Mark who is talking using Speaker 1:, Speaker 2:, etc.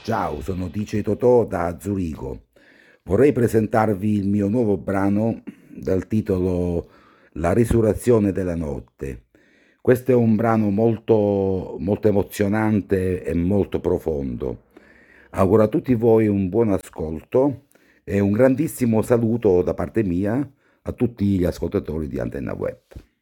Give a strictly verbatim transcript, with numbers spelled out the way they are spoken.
Speaker 1: Ciao, sono D J Totò da Zurigo. Vorrei presentarvi il mio nuovo brano dal titolo La risurrezione della notte. Questo è un brano molto, molto emozionante e molto profondo. Auguro a tutti voi un buon ascolto e un grandissimo saluto da parte mia a tutti gli ascoltatori di Antenna Web.